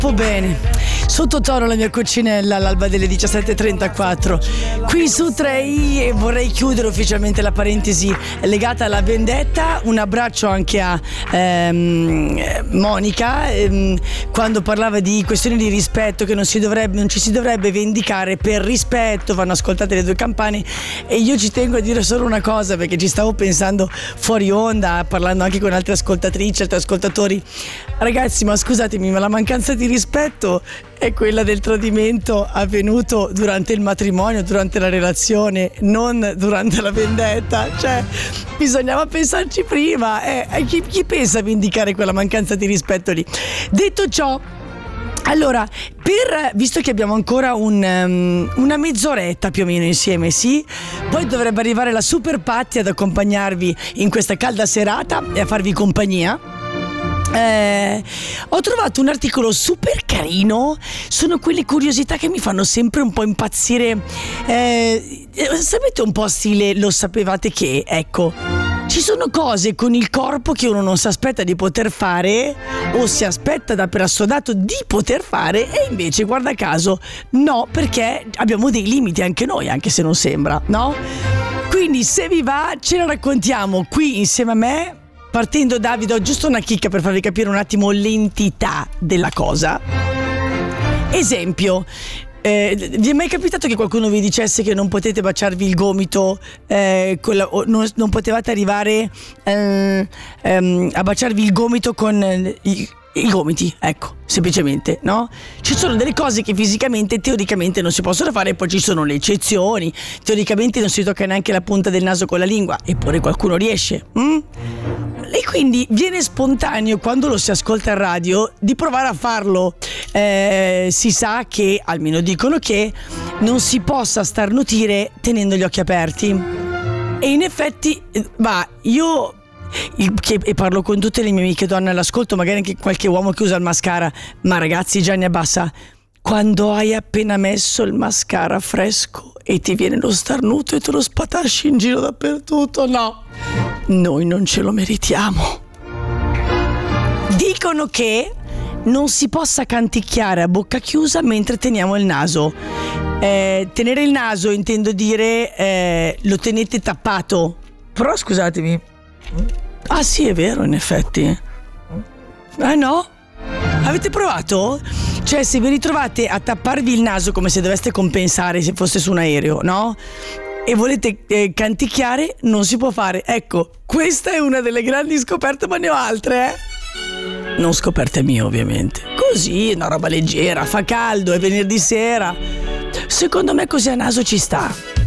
troppo bene. Sottotono la mia coccinella all'alba delle 17:34 qui su 3i, e vorrei chiudere ufficialmente la parentesi legata alla vendetta. Un abbraccio anche a Monica quando parlava di questioni di rispetto, che non ci si dovrebbe vendicare per rispetto. Vanno ascoltate le due campane, e io ci tengo a dire solo una cosa, perché ci stavo pensando fuori onda, parlando anche con altre ascoltatrici, altri ascoltatori. Ragazzi, ma scusatemi, ma la mancanza di rispetto è quella del tradimento avvenuto durante il matrimonio, durante la relazione, non durante la vendetta. Cioè, bisognava pensarci prima. Chi pensa a vendicare quella mancanza di rispetto lì? Detto ciò, allora, visto che abbiamo ancora una mezz'oretta più o meno insieme, sì, poi dovrebbe arrivare la Super Patti ad accompagnarvi in questa calda serata e a farvi compagnia. Ho trovato un articolo super carino. Sono quelle curiosità che mi fanno sempre un po' impazzire. Sapete un po' stile lo sapevate che? Ecco, ci sono cose con il corpo che uno non si aspetta di poter fare, o si aspetta da per assodato di poter fare, e invece guarda caso no, perché abbiamo dei limiti anche noi, anche se non sembra, no? Quindi se vi va ce la raccontiamo qui insieme a me. Partendo da, vi do giusto una chicca per farvi capire un attimo l'entità della cosa. Esempio, vi è mai capitato che qualcuno vi dicesse che non potete baciarvi il gomito, o non potevate arrivare a baciarvi il gomito con i gomiti, ecco, semplicemente, no? Ci sono delle cose che fisicamente, teoricamente non si possono fare, e poi ci sono le eccezioni. Teoricamente non si tocca neanche la punta del naso con la lingua, eppure qualcuno riesce. E quindi viene spontaneo, quando lo si ascolta al radio, di provare a farlo. Si sa che, almeno dicono che, non si possa starnutire tenendo gli occhi aperti. E in effetti, io... e parlo con tutte le mie amiche donne all'ascolto, magari anche qualche uomo che usa il mascara, ma ragazzi, Gianni abbassa, quando hai appena messo il mascara fresco e ti viene lo starnuto e te lo spatasci in giro dappertutto, no, noi non ce lo meritiamo. Dicono che non si possa canticchiare a bocca chiusa mentre teniamo il naso. Tenere il naso, intendo dire, lo tenete tappato. Però scusatemi, ah sì, è vero, in effetti. No? Avete provato? Cioè, se vi ritrovate a tapparvi il naso come se doveste compensare se fosse su un aereo, no? E volete canticchiare, non si può fare. Ecco, questa è una delle grandi scoperte, ma ne ho altre, non scoperte mie, ovviamente. Così, una roba leggera, fa caldo, è venerdì sera. Secondo me così a naso ci sta.